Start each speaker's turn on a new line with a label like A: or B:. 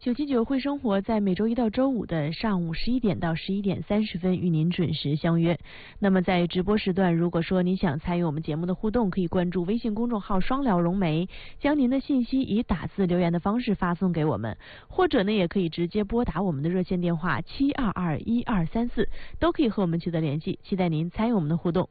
A: 979会生活在每周一到周五的上午11点到11点30分与您准时相约。那么在直播时段，如果说你想参与我们节目的互动，可以关注微信公众号双聊融媒，将您的信息以打字留言的方式发送给我们，或者呢也可以直接拨打我们的热线电话7221234，都可以和我们取得联系。期待您参与我们的互动。